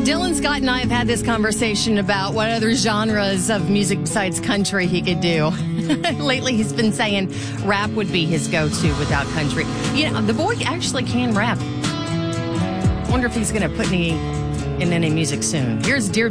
Dylan Scott and I have had this conversation about what other genres of music besides country he could do. Lately, he's been saying rap would be his go-to without country. You know, the boy actually can rap. Wonder if he's going to put in any music soon. Here's Dear